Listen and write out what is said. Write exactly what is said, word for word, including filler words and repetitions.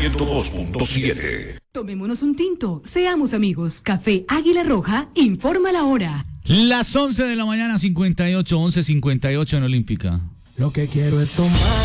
ciento dos punto siete. Tomémonos un tinto, seamos amigos. Café Águila Roja, informa la hora. Las once de la mañana, cincuenta y ocho, once cincuenta y ocho en Olímpica. Lo que quiero es tomar.